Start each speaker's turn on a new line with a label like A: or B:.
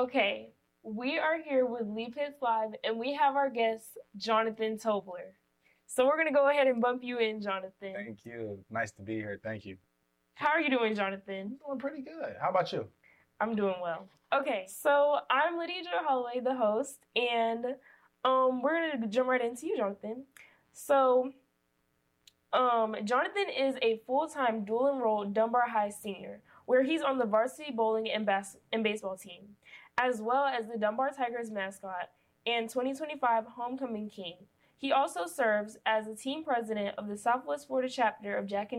A: Okay, we are here with Leap Hits Live, and we have our guest, Jonathan Tobler. So we're going to go ahead and bump you in, Jonathan.
B: Thank you. Nice to be here. Thank you.
A: How are you doing, Jonathan?
B: I'm doing pretty good. How about you?
A: I'm doing well. Okay, so I'm Lydia Jo Holloway, the host, and we're going to jump right into you, Jonathan. So, Jonathan is a full-time dual-enrolled Dunbar High senior, where he's on the varsity bowling and baseball team, as well as the Dunbar Tigers mascot and 2025 Homecoming King. He also serves as the team president of the Southwest Florida chapter of Jack and